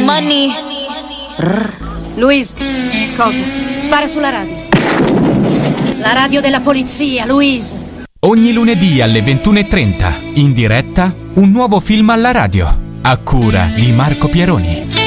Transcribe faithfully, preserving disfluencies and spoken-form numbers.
Money. Louise, cosa? Spara sulla radio. La radio della polizia, Louise. Ogni lunedì alle ventuno e trenta, in diretta, un nuovo film alla radio, a cura di Marco Pieroni.